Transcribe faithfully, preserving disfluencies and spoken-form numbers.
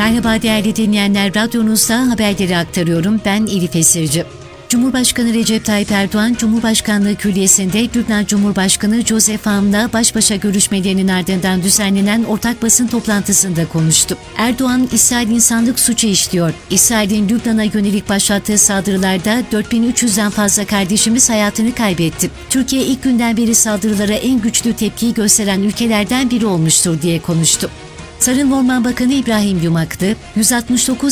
Merhaba değerli dinleyenler, radyonuzda haberleri aktarıyorum. Ben Elif Esirci. Cumhurbaşkanı Recep Tayyip Erdoğan, Cumhurbaşkanlığı Külliyesi'nde Lübnan Cumhurbaşkanı Joseph Aoun'la baş başa görüşmelerinin ardından düzenlenen ortak basın toplantısında konuştu. Erdoğan, İsrail insanlık suçu işliyor. İsrail'in Lübnan'a yönelik başlattığı saldırılarda dört bin üç yüzden fazla kardeşimiz hayatını kaybetti. Türkiye ilk günden beri saldırılara en güçlü tepkiyi gösteren ülkelerden biri olmuştur diye konuştu. Tarım ve Orman Bakanı İbrahim Yumaklı, yüz altmış dokuz